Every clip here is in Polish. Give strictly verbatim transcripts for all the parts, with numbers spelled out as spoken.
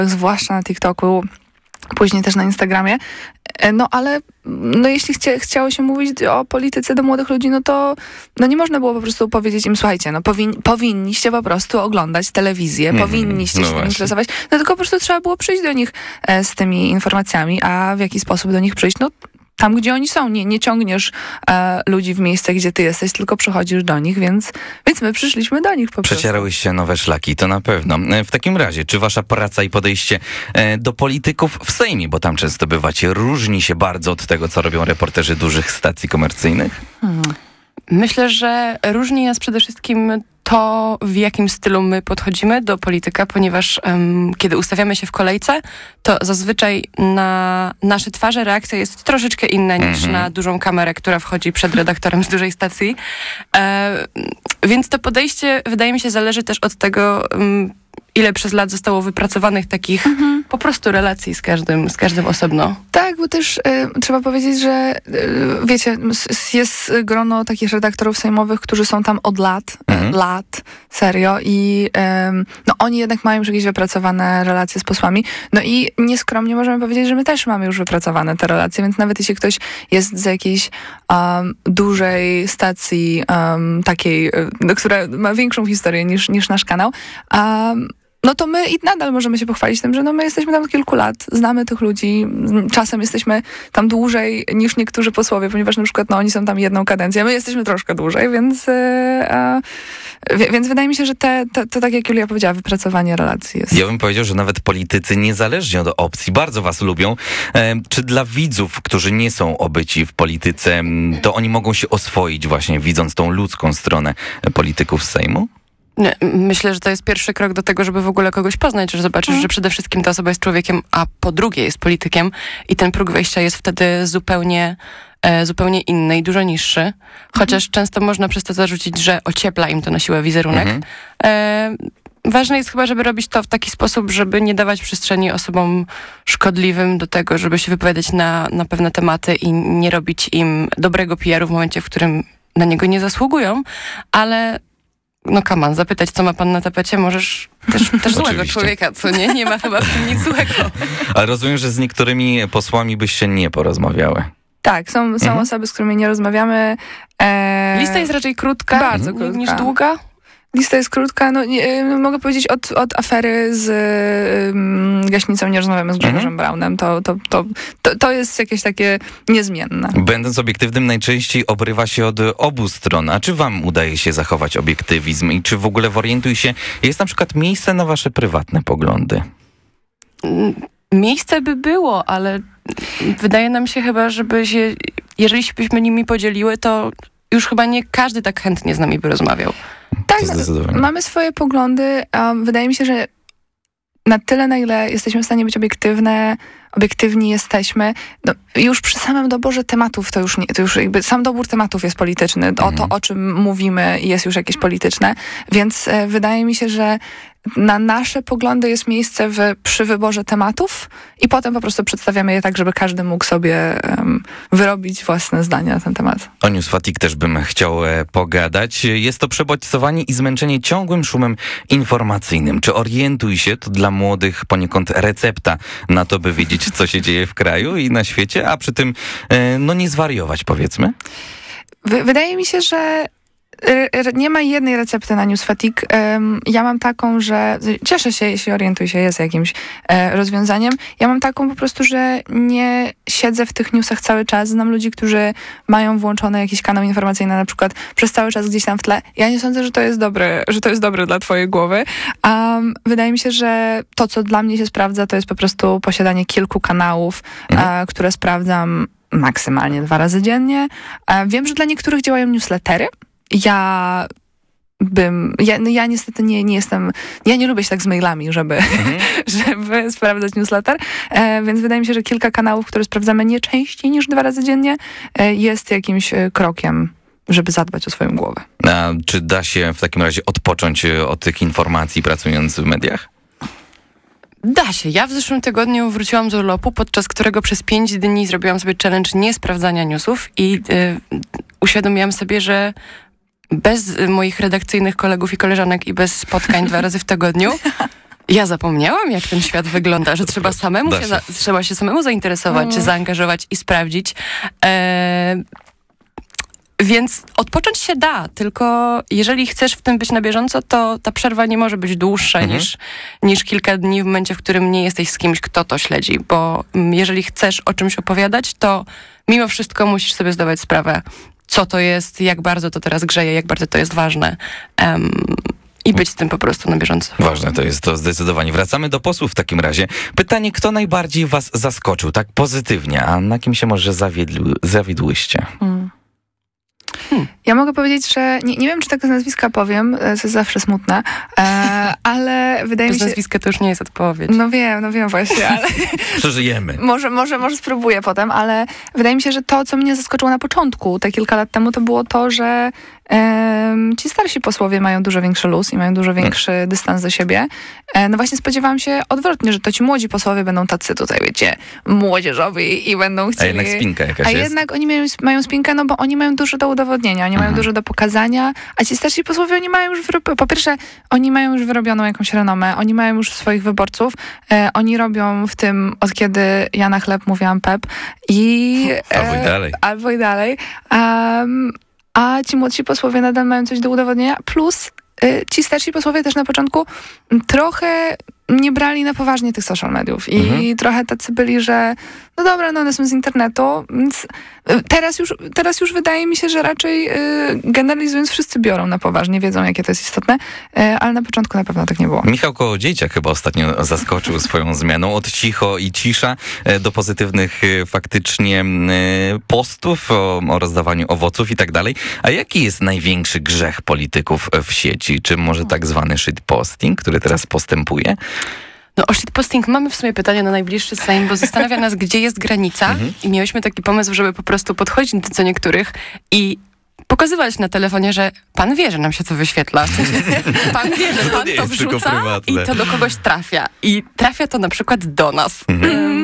zwłaszcza na TikToku, później też na Instagramie. No ale no, jeśli chcia, chciało się mówić o polityce do młodych ludzi, no to no, nie można było po prostu powiedzieć im, słuchajcie, no powin, powinniście po prostu oglądać telewizję, mm, powinniście no się tym interesować, no tylko po prostu trzeba było przyjść do nich e, z tymi informacjami, a w jaki sposób do nich przyjść? No tam, gdzie oni są. Nie, nie ciągniesz e, ludzi w miejsce, gdzie ty jesteś, tylko przychodzisz do nich, więc, więc my przyszliśmy do nich po prostu. Przecierałyście nowe szlaki, to na pewno. W takim razie, czy wasza praca i podejście e, do polityków w Sejmie, bo tam często bywacie, różni się bardzo od tego, co robią reporterzy dużych stacji komercyjnych? Hmm. Myślę, że różni nas przede wszystkim to, w jakim stylu my podchodzimy do polityka, ponieważ um, kiedy ustawiamy się w kolejce, to zazwyczaj na nasze twarze reakcja jest troszeczkę inna niż mm-hmm. na dużą kamerę, która wchodzi przed redaktorem z dużej stacji. E, więc to podejście, wydaje mi się, zależy też od tego, um, ile przez lat zostało wypracowanych takich mhm. po prostu relacji z każdym, z każdym osobno. Tak, bo też y, trzeba powiedzieć, że y, wiecie, s, jest grono takich redaktorów sejmowych, którzy są tam od lat, mhm. lat, serio i y, no oni jednak mają już jakieś wypracowane relacje z posłami. No i nieskromnie możemy powiedzieć, że my też mamy już wypracowane te relacje, więc nawet jeśli ktoś jest z jakiejś um, dużej stacji um, takiej, y, która ma większą historię niż, niż nasz kanał, um, no to my i nadal możemy się pochwalić tym, że no my jesteśmy tam od kilku lat, znamy tych ludzi, czasem jesteśmy tam dłużej niż niektórzy posłowie, ponieważ na przykład no oni są tam jedną kadencję, my jesteśmy troszkę dłużej, więc, e, więc wydaje mi się, że te, te, to tak jak Julia powiedziała, wypracowanie relacji jest. Ja bym powiedział, że nawet politycy niezależnie od opcji bardzo was lubią. E, czy dla widzów, którzy nie są obyci w polityce, to oni mogą się oswoić właśnie widząc tą ludzką stronę polityków z Sejmu? Myślę, że to jest pierwszy krok do tego, żeby w ogóle kogoś poznać, że zobaczysz, mm. że przede wszystkim ta osoba jest człowiekiem, a po drugie jest politykiem i ten próg wejścia jest wtedy zupełnie, e, zupełnie inny i dużo niższy. Chociaż mm. często można przez to zarzucić, że ociepla im to na siłę wizerunek. Mm-hmm. E, ważne jest chyba, żeby robić to w taki sposób, żeby nie dawać przestrzeni osobom szkodliwym do tego, żeby się wypowiadać na, na pewne tematy i nie robić im dobrego P R u w momencie, w którym na niego nie zasługują, ale no come on, zapytać, co ma pan na tapecie, możesz też, też złego człowieka, co nie? Nie ma chyba w tym nic złego. Ale rozumiem, że z niektórymi posłami byście nie porozmawiały. Tak, są, są mhm. osoby, z którymi nie rozmawiamy. E... Lista jest raczej krótka, bardzo krótka. niż długa. Lista jest krótka, no nie, mogę powiedzieć od, od afery z um, gaśnicą nie rozmawiamy z Grzegorzem mhm. Braunem, to, to, to, to, to jest jakieś takie niezmienne. Będąc obiektywnym, najczęściej obrywa się od obu stron. A czy wam udaje się zachować obiektywizm i czy w ogóle w Orientuj się jest na przykład miejsce na wasze prywatne poglądy? Miejsce by było, ale wydaje nam się chyba, żeby się, jeżeli byśmy nimi podzieliły, to już chyba nie każdy tak chętnie z nami by rozmawiał. Tak, mamy swoje poglądy. Um, wydaje mi się, że na tyle, na ile jesteśmy w stanie być obiektywne, obiektywni jesteśmy, no, już przy samym doborze tematów, to już, nie, to już jakby sam dobór tematów jest polityczny. Mm. O to, o czym mówimy, jest już jakieś polityczne. Więc e, wydaje mi się, że na nasze poglądy jest miejsce w, przy wyborze tematów i potem po prostu przedstawiamy je tak, żeby każdy mógł sobie um, wyrobić własne zdania na ten temat. O News Fatigue też bym chciał e, pogadać. Jest to przebodźcowanie i zmęczenie ciągłym szumem informacyjnym. Czy Orientuj się to dla młodych poniekąd recepta na to, by wiedzieć, co się dzieje w kraju i na świecie, a przy tym e, no nie zwariować, powiedzmy? W, wydaje mi się, że nie ma jednej recepty na News Fatigue. Ja mam taką, że cieszę się, jeśli Orientuj się jest jakimś rozwiązaniem. Ja mam taką po prostu, że nie siedzę w tych newsach cały czas. Znam ludzi, którzy mają włączony jakiś kanał informacyjny na przykład przez cały czas gdzieś tam w tle. Ja nie sądzę, że to jest dobre, że to jest dobre dla twojej głowy. Um, wydaje mi się, że to, co dla mnie się sprawdza, to jest po prostu posiadanie kilku kanałów, mhm. a, które sprawdzam maksymalnie dwa razy dziennie. A, wiem, że dla niektórych działają newslettery. Ja bym, ja, no ja niestety nie, nie jestem, ja nie lubię się tak z mailami, żeby, mhm. żeby sprawdzać newsletter, e, więc wydaje mi się, że kilka kanałów, które sprawdzamy nie częściej niż dwa razy dziennie, e, jest jakimś krokiem, żeby zadbać o swoją głowę. A czy da się w takim razie odpocząć od tych informacji pracując w mediach? Da się. Ja w zeszłym tygodniu wróciłam z urlopu, podczas którego przez pięć dni zrobiłam sobie challenge nie sprawdzania newsów i y, uświadomiłam sobie, że bez moich redakcyjnych kolegów i koleżanek i bez spotkań dwa razy w tygodniu Ja zapomniałam, jak ten świat wygląda, że trzeba samemu się, za, trzeba się samemu zainteresować, Mm. czy zaangażować i sprawdzić. E, Więc odpocząć się da, tylko jeżeli chcesz w tym być na bieżąco, to ta przerwa nie może być dłuższa Mhm. niż, niż kilka dni w momencie, w którym nie jesteś z kimś, kto to śledzi, bo mm, jeżeli chcesz o czymś opowiadać, to mimo wszystko musisz sobie zdawać sprawę, co to jest, jak bardzo to teraz grzeje, jak bardzo to jest ważne um, i być z tym po prostu na bieżąco. Ważne to jest to zdecydowanie. Wracamy do posłów w takim razie. Pytanie, kto najbardziej was zaskoczył, tak pozytywnie, a na kim się może zawiedli, zawiedłyście? Mm. Hmm. Ja mogę powiedzieć, że nie, nie wiem, czy tego z nazwiska powiem, co jest zawsze smutne, e, ale wydaje Bez mi się... nazwiska to już nie jest odpowiedź. No wiem, no wiem właśnie, ale Przeżyjemy. może, może, może spróbuję potem, ale wydaje mi się, że to, co mnie zaskoczyło na początku, te kilka lat temu, to było to, że em, ci starsi posłowie mają dużo większy luz i mają dużo większy dystans do siebie. E, no właśnie spodziewałam się odwrotnie, że to ci młodzi posłowie będą tacy tutaj, wiecie, młodzieżowi i będą A chcieli... jednak spinka jakaś A jest. jednak oni mają, mają spinkę, no bo oni mają dużo do udowodnienia, oni Mhm. mają dużo do pokazania, a ci starsi posłowie, oni mają już, wyrob... po pierwsze, oni mają już wyrobioną jakąś renomę, oni mają już swoich wyborców, e, oni robią w tym, od kiedy ja na chleb mówiłam Pep i... Albo i dalej. Albo i dalej. Um, a ci młodsi posłowie nadal mają coś do udowodnienia, plus y, ci starsi posłowie też na początku m, trochę nie brali na poważnie tych social mediów i Mhm. trochę tacy byli, że no dobra, no one są z internetu, więc y, teraz już, teraz już wydaje mi się, że raczej y, generalizując wszyscy biorą na poważnie, wiedzą jakie to jest istotne, y, ale na początku na pewno tak nie było. Michał Kołodziejczak chyba ostatnio zaskoczył swoją zmianą od cicho i cisza e, do pozytywnych e, faktycznie e, postów o, o rozdawaniu owoców i tak dalej. A jaki jest największy grzech polityków w sieci? Czy może tak zwany shitposting, który teraz postępuje? No o shitposting mamy w sumie pytanie na najbliższy Sejm, bo zastanawia nas, gdzie jest granica Mhm. i mieliśmy taki pomysł, żeby po prostu podchodzić do co niektórych i pokazywać na telefonie, że pan wie, że nam się to wyświetla. W sensie, pan wie, że pan nie to jest tylko wrzuca prywatne. i to do kogoś trafia. I trafia to na przykład do nas. Mhm. Ym,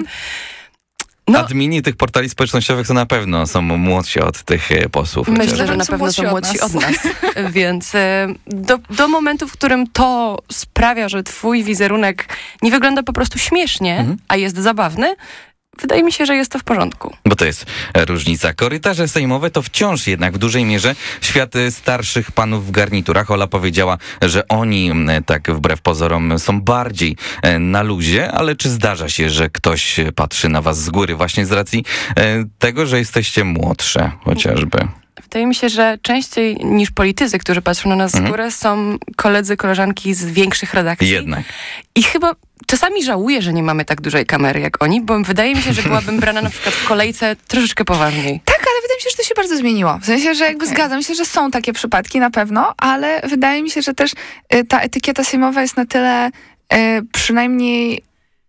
No, Admini tych portali społecznościowych to na pewno są młodsi od tych e, posłów. myślę, chociażby. że na Są pewno są młodsi od młodsi od nas. Więc e, do, do momentu, w którym to sprawia, że twój wizerunek nie wygląda po prostu śmiesznie, Mhm. a jest zabawny, wydaje mi się, że jest to w porządku. Bo to jest e, różnica. Korytarze sejmowe to wciąż jednak w dużej mierze świat e, starszych panów w garniturach. Ola powiedziała, że oni m, tak wbrew pozorom są bardziej e, na luzie, ale czy zdarza się, że ktoś e, patrzy na was z góry właśnie z racji e, tego, że jesteście młodsze chociażby? Wydaje mi się, że częściej niż politycy, którzy patrzą na nas Mhm. z góry, są koledzy, koleżanki z większych redakcji. Jednak. I chyba czasami żałuję, że nie mamy tak dużej kamery jak oni, bo wydaje mi się, że byłabym brana na przykład w kolejce troszeczkę poważniej. Tak, ale wydaje mi się, że to się bardzo zmieniło. W sensie, że jakby Okej. zgadzam się, że są takie przypadki na pewno, ale wydaje mi się, że też y, ta etykieta sejmowa jest na tyle y, przynajmniej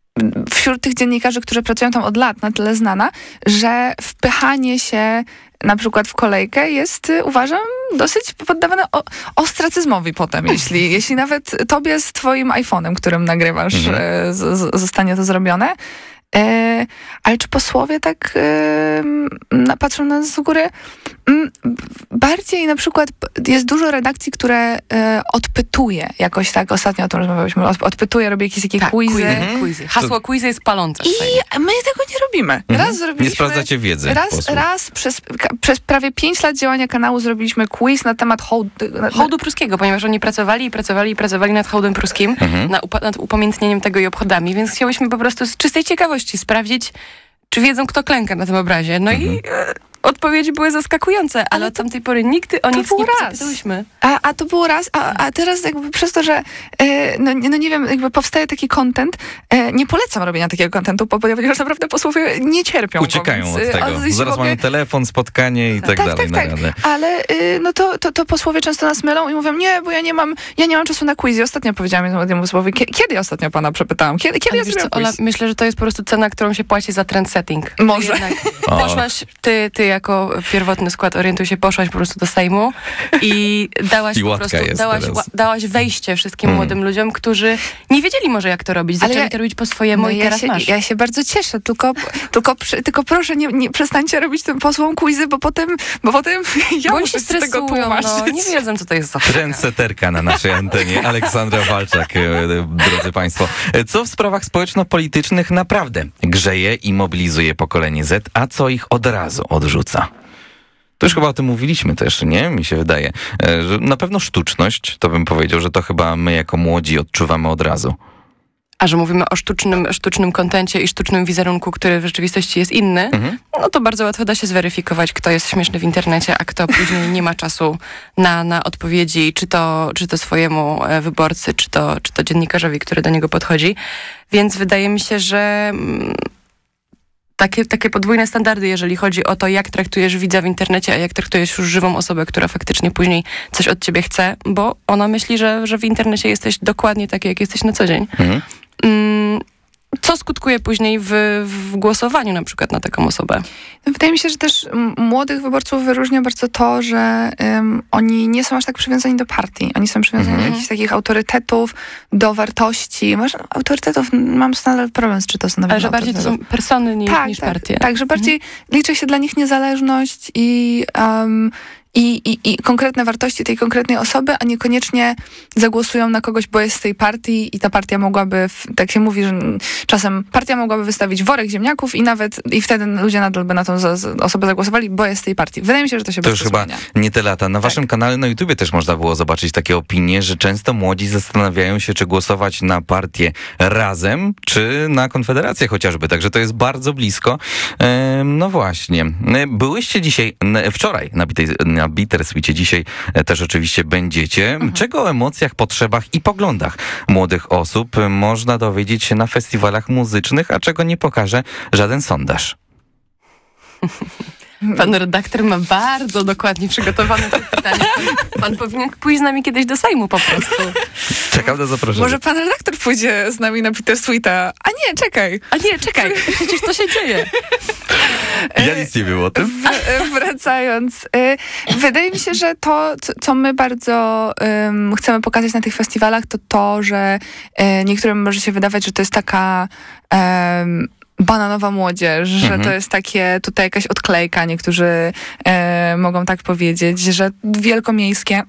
wśród tych dziennikarzy, którzy pracują tam od lat, na tyle znana, że wpychanie się na przykład w kolejkę jest, y, uważam, dosyć poddawane o, ostracyzmowi potem, jeśli, jeśli nawet tobie z twoim iPhone'em, którym nagrywasz, Mhm. y, z, z, zostanie to zrobione. E, ale czy posłowie tak e, na, patrzą na nas z góry? Mm, bardziej na przykład p- jest dużo redakcji, które e, odpytuje, jakoś tak ostatnio o tym rozmawialiśmy, od, odpytuje, robi jakieś takie Tak, quizy. quizy, Mhm. quizy. Hasło quizy jest palące. w Sejmie. I my tego nie robimy. Mhm. Raz zrobiliśmy... Nie sprawdzacie wiedzy Raz, posłów. raz przez, ka, przez prawie pięć lat działania kanału zrobiliśmy quiz na temat hołdu. Na, Hołdu pruskiego, ponieważ oni pracowali i pracowali i pracowali nad hołdem pruskim, Mhm. na upa- nad upamiętnieniem tego i obchodami, więc chciałyśmy po prostu z czystej ciekawości sprawdzić, czy wiedzą, kto klęka na tym obrazie. No i e, odpowiedzi były zaskakujące, ale, Ale od tamtej pory nigdy o to nic był nie raz. zapytałyśmy. A, a to było raz, a, a teraz jakby przez to, że e, no, nie- no nie wiem, jakby powstaje taki content, e, nie polecam robienia takiego contentu, bo ponieważ naprawdę posłowie nie cierpią Uciekają go, od więc, e, tego. jeśli Zaraz mogę- mamy telefon, spotkanie i tak, tak, dalej. tak, tak. na radę. Ale y, no to, to, to posłowie często nas mylą i mówią, nie, bo ja nie mam, ja nie mam czasu na quiz. I ostatnio powiedziałam jednemu posłowi, "Kie- kiedy ostatnio pana przepytałam? Kiedy, kiedy Ale ja wiesz zrobiłam co, Ola, quiz? myślę, że to jest po prostu cena, którą się płaci za trend setting. Może. Jednak O. poszłaś ty, ty jako pierwotny skład Orientuj się poszłaś po prostu do Sejmu i dałaś I po łatka prostu, jest dałaś, teraz. ła- dałaś wejście wszystkim Mm. młodym ludziom, którzy nie wiedzieli może jak to robić. Ale Zaczęli ja- to robić po swojemu No i ja, teraz się, masz. ja się bardzo cieszę, tylko, tylko, przy- tylko proszę nie, nie przestańcie robić tym posłom quizy, bo potem, bo potem ja Bo oni muszę się z tego stresują, tłumaczyć. no, nie wiedzą, co to jest za fotka. Trendseterka na naszej antenie, Aleksandra Walczak, e, drodzy Państwo. E, Co w sprawach społeczno-politycznych naprawdę grzeje i mobilizuje pokolenie Z, a co ich od razu odrzuca? To już chyba o tym mówiliśmy też, nie? Mi się wydaje. E, Że na pewno sztuczność, to bym powiedział, że to chyba my jako młodzi odczuwamy od razu. A że mówimy o sztucznym, sztucznym kontencie i sztucznym wizerunku, który w rzeczywistości jest inny, Mhm. no to bardzo łatwo da się zweryfikować, kto jest śmieszny w internecie, a kto później nie ma czasu na, na odpowiedzi, czy to, czy to swojemu e, wyborcy, czy to, czy to dziennikarzowi, który do niego podchodzi. Więc wydaje mi się, że mm, takie, takie podwójne standardy, jeżeli chodzi o to, jak traktujesz widza w internecie, a jak traktujesz już żywą osobę, która faktycznie później coś od ciebie chce, bo ona myśli, że, że w internecie jesteś dokładnie taki, jak jesteś na co dzień. Mhm. Mm, Co skutkuje później w, w głosowaniu na przykład na taką osobę? No, wydaje mi się, że też m, młodych wyborców wyróżnia bardzo to, że um, oni nie są aż tak przywiązani do partii. Oni są przywiązani Mhm. do jakichś takich autorytetów, do wartości. Może autorytetów mam nadal problem z czy to są nawet Ale że bardziej to są persony niż, tak, niż tak, partie. Tak, że bardziej liczy się dla nich niezależność i, um, i, i, i konkretne wartości tej konkretnej osoby, a niekoniecznie zagłosują na kogoś, bo jest z tej partii i ta partia mogłaby, w, tak się mówi, że czasem partia mogłaby wystawić worek ziemniaków i nawet, i wtedy ludzie nadal by na tą za, za osobę zagłosowali, bo jest z tej partii. Wydaje mi się, że to się To już bardzo chyba zmienia. nie te lata. Na waszym kanale na YouTubie też można było zobaczyć takie opinie, że często młodzi zastanawiają się, czy głosować na partię Razem, czy na Konfederację chociażby. Także to jest bardzo blisko. Ehm, no właśnie. E, Byłyście dzisiaj, n- wczoraj na, bitej, na Bittersweetie, dzisiaj e, też oczywiście będziecie. Mhm. Czego o emocjach, potrzebach i poglądach młodych osób e, można dowiedzieć się na festiwalach muzycznych, a czego nie pokaże żaden sondaż? Pan redaktor ma bardzo dokładnie przygotowane to pytanie. Pan, pan powinien pójść z nami kiedyś do Sejmu po prostu. Czekam na zaproszenie. Może pan redaktor pójdzie z nami na Bittersweeta? A nie, czekaj. A nie, czekaj, przecież to się dzieje. Ja nic nie wiem o tym. W, wracając, y, wydaje mi się, że to, co, co my bardzo ym, chcemy pokazać na tych festiwalach, to to, że y, niektórym może się wydawać, że to jest taka ym, bananowa młodzież, że Mhm. to jest takie tutaj jakaś odklejka, niektórzy y, mogą tak powiedzieć, że wielkomiejskie.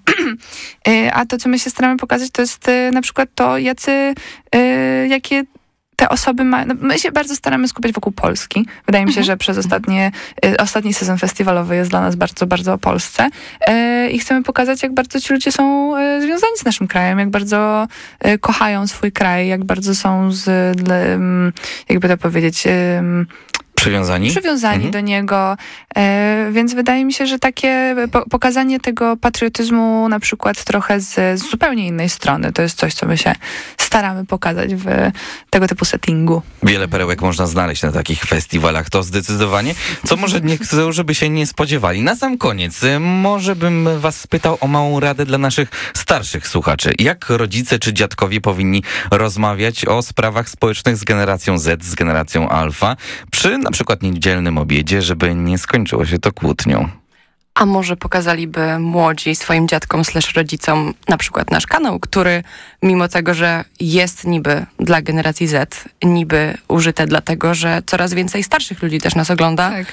y, a to, co my się staramy pokazać, to jest y, na przykład to, jacy, y, jakie te osoby mają. No, my się bardzo staramy skupiać wokół Polski. Wydaje mi się, że przez ostatnie, y, ostatni sezon festiwalowy jest dla nas bardzo, bardzo o Polsce. Y, I chcemy pokazać, jak bardzo ci ludzie są y, związani z naszym krajem, jak bardzo y, kochają swój kraj, jak bardzo są z, y, jakby to powiedzieć, y, Przywiązani? przywiązani Mhm. do niego. E, więc wydaje mi się, że takie po, pokazanie tego patriotyzmu na przykład trochę z, z zupełnie innej strony, to jest coś, co my się staramy pokazać w tego typu settingu. Wiele perełek można znaleźć na takich festiwalach, to zdecydowanie. Co może niektórzy by się nie spodziewali. Na sam koniec, y, może bym was spytał o małą radę dla naszych starszych słuchaczy. Jak rodzice czy dziadkowie powinni rozmawiać o sprawach społecznych z generacją Z, z generacją Alfa, przy na przykład niedzielnym obiedzie, żeby nie skończyło się to kłótnią? A może pokazaliby młodzi swoim dziadkom slash rodzicom na przykład nasz kanał, który mimo tego, że jest niby dla generacji Z, niby użyte dlatego, że coraz więcej starszych ludzi też nas ogląda. Tak.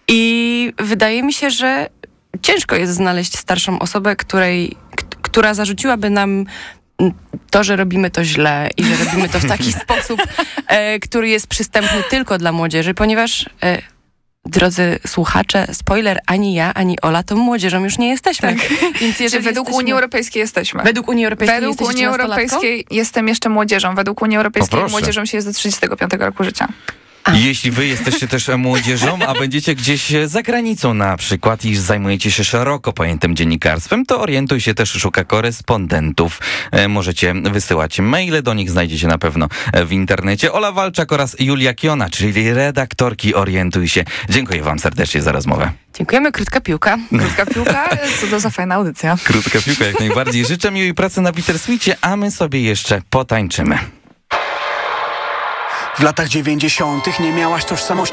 I wydaje mi się, że ciężko jest znaleźć starszą osobę, której, k- która zarzuciłaby nam to, że robimy to źle i że robimy to w taki sposób, e, który jest przystępny tylko dla młodzieży, ponieważ e, drodzy słuchacze, spoiler, ani ja, ani Ola, to młodzieżą już nie jesteśmy. Więc Czy jeżeli według jesteśmy- Unii Europejskiej jesteśmy? Według Unii Europejskiej Według jesteś Unii jeszcze nastolatką? Europejskiej jestem jeszcze młodzieżą. Według Unii Europejskiej proszę. młodzieżą się jest do trzydziestego piątego roku życia. Jeśli wy jesteście też młodzieżą, a będziecie gdzieś za granicą na przykład i zajmujecie się szeroko pojętym dziennikarstwem, to Orientuj się też szuka korespondentów. E, możecie wysyłać maile, do nich znajdziecie na pewno w internecie. Ola Walczak oraz Julia Kiona, czyli redaktorki Orientuj się. Dziękuję wam serdecznie za rozmowę. Dziękujemy, krótka piłka. Krótka piłka, co to za fajna audycja. Krótka piłka jak najbardziej. Życzę miłej pracy na Bittersweetie, a my sobie jeszcze potańczymy. W latach dziewięćdziesiątych nie miałaś tożsamości.